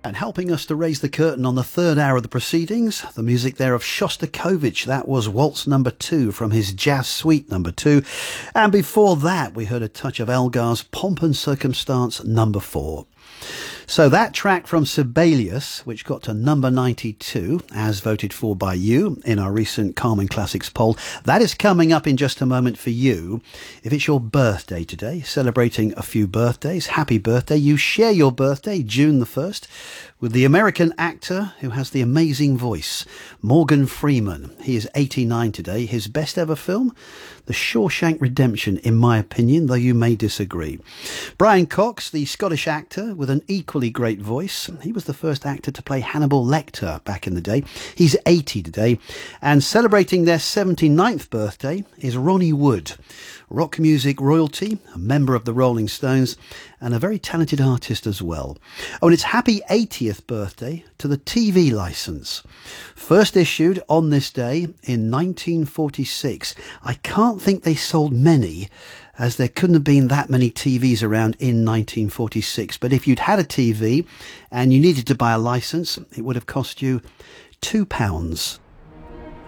And helping us to raise the curtain on the third hour of the proceedings, the music there of Shostakovich. That was Waltz number 2 from his Jazz Suite number 2. And before that, we heard a touch of Elgar's Pomp and Circumstance number 4. So that track from Sibelius, which got to number 92, as voted for by you in our recent Carmen Classics poll, that is coming up in just a moment for you. If it's your birthday today, celebrating a few birthdays, happy birthday. You share your birthday, June the 1st, with the American actor who has the amazing voice, Morgan Freeman. He is 89 today. His best ever film? The Shawshank Redemption, in my opinion, though you may disagree. Brian Cox, the Scottish actor with an equally great voice. He was the first actor to play Hannibal Lecter back in the day. He's 80 today. And celebrating their 79th birthday is Ronnie Wood, rock music royalty, a member of the Rolling Stones, and a very talented artist as well. Oh, and it's happy 80th birthday to the TV licence. First issued on this day in 1946. I can't think they sold many, as there couldn't have been that many TVs around in 1946. But if you'd had a TV and you needed to buy a licence, it would have cost you £2.